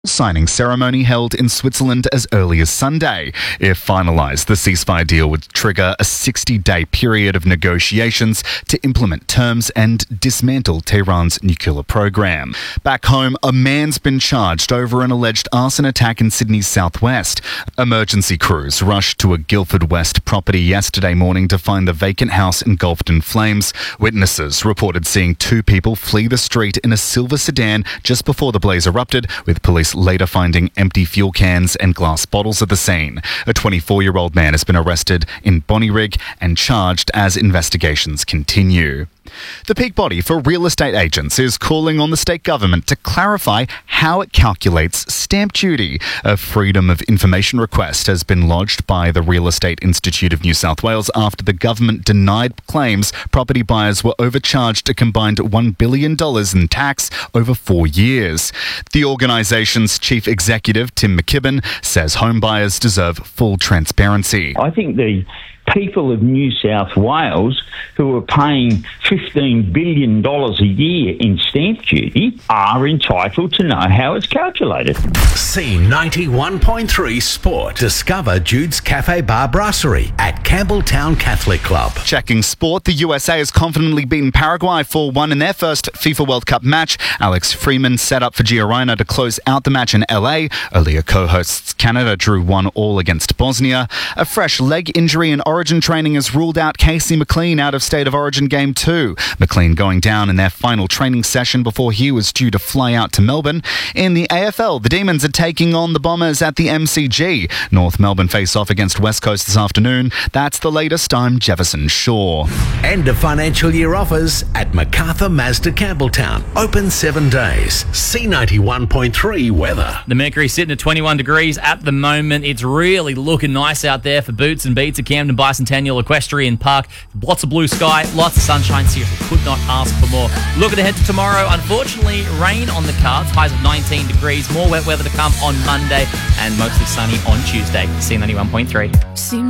Signing ceremony held in Switzerland as early as Sunday. If finalised, the ceasefire deal would trigger a 60-day period of negotiations to implement terms and dismantle Tehran's nuclear program. Back home, a man's been charged over an alleged arson attack in Sydney's southwest. Emergency crews rushed to a Guildford West property yesterday morning to find the vacant house engulfed in flames. Witnesses reported seeing two people flee the street in a silver sedan just before the blaze erupted, with police later finding empty fuel cans and glass bottles at the scene. A 24-year-old man has been arrested in Bonnyrigg and charged as investigations continue. The peak body for real estate agents is calling on the state government to clarify how it calculates stamp duty. A Freedom of Information request has been lodged by the Real Estate Institute of New South Wales after the government denied claims property buyers were overcharged a combined $1 billion in tax over 4 years. The organisation's chief executive, Tim McKibben, says home buyers deserve full transparency. I think the people of New South Wales who are paying $15 billion a year in stamp duty are entitled to know how it's calculated. C91.3 Sport. Discover Jude's Cafe Bar Brasserie at Campbelltown Catholic Club. Checking sport, the USA has confidently beaten Paraguay 4-1 in their first FIFA World Cup match. Alex Freeman set up for Gio Reyna to close out the match in LA. Earlier co-hosts Canada drew 1-1 against Bosnia. A fresh leg injury in Origin training has ruled out Casey McLean out of State of Origin Game 2. McLean going down in their final training session before he was due to fly out to Melbourne. In the AFL, the Demons are taking on the Bombers at the MCG. North Melbourne face off against West Coast this afternoon. That's the latest. I'm Jefferson Shaw. End of financial year offers at MacArthur Mazda Campbelltown. Open 7 days. C91.3 weather. The Mercury's sitting at 21 degrees at the moment. It's really looking nice out there for Boots and Beats at Camden Bicentennial Equestrian Park. Lots of blue sky, lots of sunshine. Seriously, could not ask for more. Looking ahead to tomorrow, unfortunately, rain on the cards. Highs of 19 degrees. More wet weather to come on Monday and mostly sunny on Tuesday. C91.3.